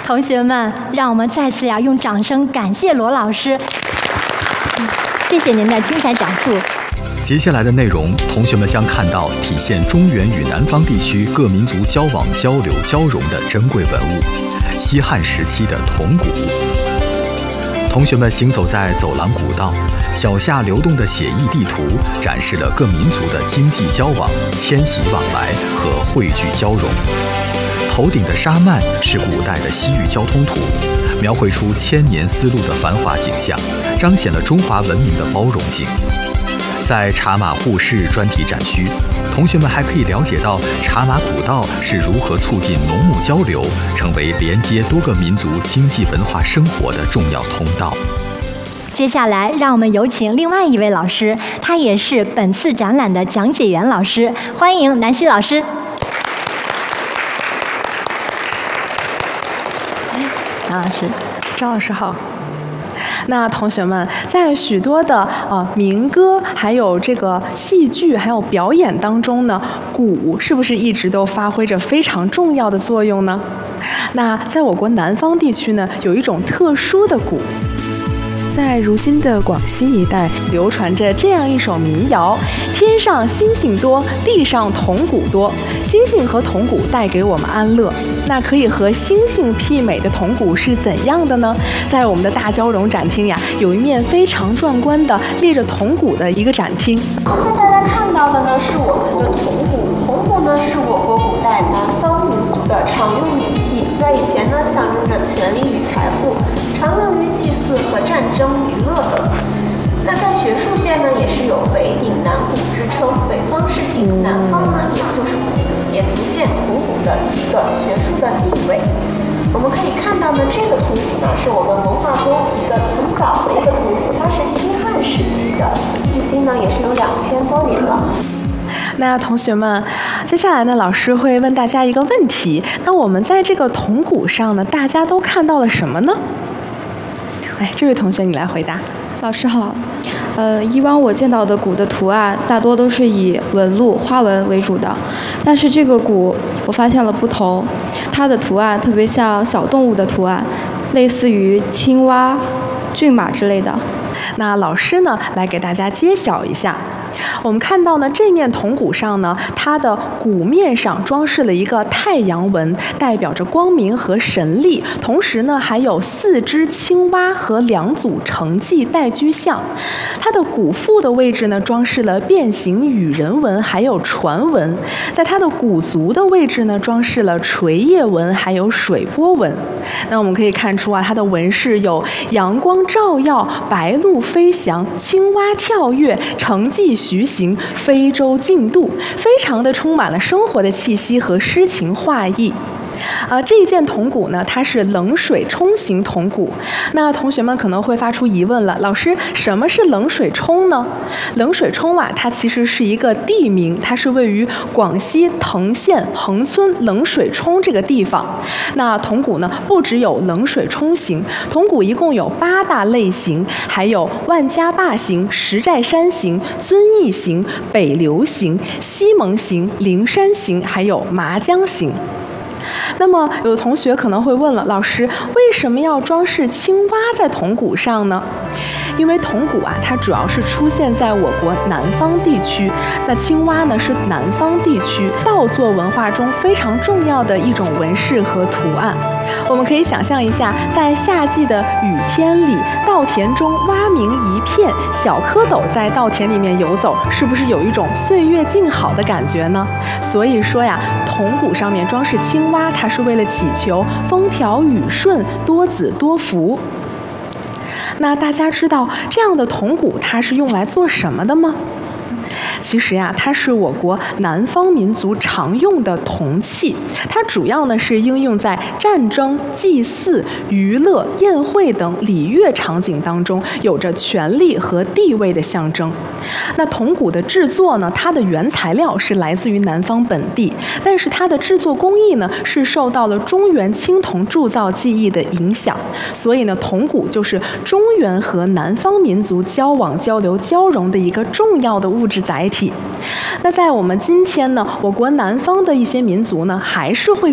同学们，让我们再次用掌声感谢罗老师。谢谢您的精彩讲述。 接下来的内容，同学们将看到体现中原与南方地区各民族交往、交流、交融的珍贵文物——西汉时期的铜鼓。同学们行走在走廊古道，脚下流动的写意地图展示了各民族的经济交往、迁徙往来和汇聚交融。头顶的沙幔是古代的西域交通图，描绘出千年丝路的繁华景象，彰显了中华文明的包容性。在茶马互市专题展区，同学们还可以了解到茶马古道是如何促进农牧交流，成为连接多个民族经济文化生活的重要通道。 接下来，让我们有请另外一位老师，他也是本次展览的讲解员老师，欢迎南希老师。 张老师，张老师好。那同学们，在许多的民歌、还有这个戏剧、还有表演当中呢，鼓是不是一直都发挥着非常重要的作用呢？那在我国南方地区呢，有一种特殊的鼓。在如今的广西一带，流传着这样一首民谣：天上星星多，地上铜鼓多。星星和铜鼓带给我们安乐，那可以和星星媲美的铜鼓是怎样的呢？在我们的大交融展厅呀，有一面非常壮观的列着铜鼓的一个展厅。 现在大家看到的呢，是我们的铜鼓。铜鼓呢，是我国古代南方民族的常用礼器，在以前呢，象征着权力与财富，常用于祭祀和战争、娱乐等。那在学术界呢，也是有北鼎南鼓之称，北方是鼎，南方呢也就是鼓，也足见铜鼓的一个学术的地位。我们可以看到呢，这个铜鼓呢，是我们文化宫一个很早的一个铜鼓，它是西汉时期的，距今呢也是有2000多年了。 那同学们，接下来呢，老师会问大家一个问题。那我们在这个铜鼓上呢，大家都看到了什么呢？哎，这位同学你来回答。 老师好，以往我见到的鼓的图案大多都是以纹路、花纹为主的，但是这个鼓我发现了不同，它的图案特别像小动物的图案，类似于青蛙、骏马之类的。 那老师呢，来给大家揭晓一下。我们看到呢，这面铜鼓上呢，它的鼓面上装饰了一个太阳纹，代表着光明和神力。同时呢，还有4只青蛙和2组承继待居像。它的鼓腹的位置呢，装饰了变形羽人纹，还有船纹。在它的鼓足的位置呢，装饰了垂叶纹，还有水波纹。那我们可以看出啊，它的纹饰有阳光照耀、白鹭飞翔、青蛙跳跃、承继徐行、非洲竞渡，非常的充满了生活的气息和诗情画意。这一件铜鼓呢，它是冷水冲型铜鼓。那同学们可能会发出疑问了，老师，什么是冷水冲呢？冷水冲啊，它其实是一个地名，它是位于广西藤县横村冷水冲这个地方。那铜鼓呢，不只有冷水冲型，铜鼓一共有8大类型，还有万家坝型、石寨山型、遵义型、北流型、西蒙型、灵山型，还有麻江型。那么有的同学可能会问了，老师，为什么要装饰青蛙在铜鼓上呢？因为铜鼓啊，它主要是出现在我国南方地区，那青蛙呢是南方地区稻作文化中非常重要的一种纹饰和图案。我们可以想象一下，在夏季的雨天里，稻田中蛙鸣一片，小蝌蚪在稻田里面游走，是不是有一种岁月静好的感觉呢？所以说呀，铜鼓上面装饰青蛙，它是为了祈求风调雨顺、多子多福。那大家知道这样的铜鼓它是用来做什么的吗？其实呀，它是我国南方民族常用的铜器，它主要呢是应用在战争、祭祀、娱乐、宴会等礼乐场景当中，有着权力和地位的象征。那铜鼓的制作呢，它的原材料是来自于南方本地，但是它的制作工艺呢是受到了中原青铜铸造技艺的影响，所以呢，铜鼓就是中原和南方民族交往、交流、交融的一个重要的物质载体。那在我们今天呢，我国南方的一些民族呢，还是会